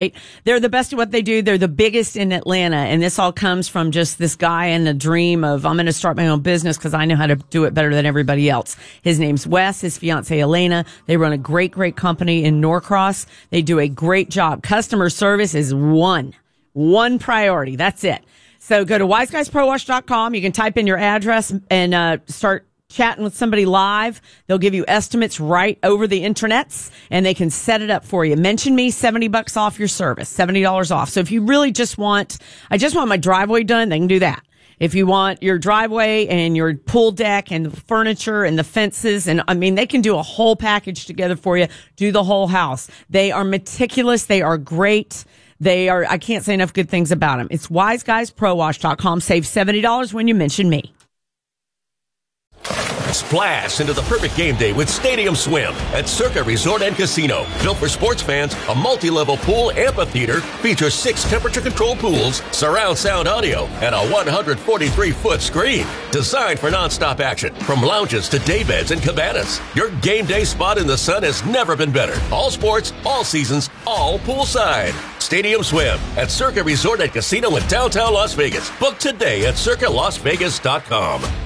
They're the best at what they do. They're the biggest in Atlanta. And this all comes from just this guy and the dream of, I'm going to start my own business because I know how to do it better than everybody else. His name's Wes, his fiance Elena. They run a great company in Norcross. They do a great job. Customer service is one priority. That's it. So go to wiseguysprowash.com. You can type in your address and start chatting with somebody live. They'll give you estimates right over the internets, and they can set it up for you. Mention me, $70 off your service, $70 off. So if you really I just want my driveway done, they can do that. If you want your driveway and your pool deck and the furniture and the fences, and they can do a whole package together for you, do the whole house. They are meticulous. They are great. I can't say enough good things about them. It's wiseguysprowash.com. Save $70 when you mention me. Splash into the perfect game day with Stadium Swim at Circa Resort and Casino. Built for sports fans, a multi-level pool amphitheater features 6 temperature-controlled pools, surround sound audio, and a 143-foot screen. Designed for nonstop action, from lounges to daybeds and cabanas. Your game day spot in the sun has never been better. All sports, all seasons, all poolside. Stadium Swim at Circa Resort and Casino in downtown Las Vegas. Book today at circalasvegas.com.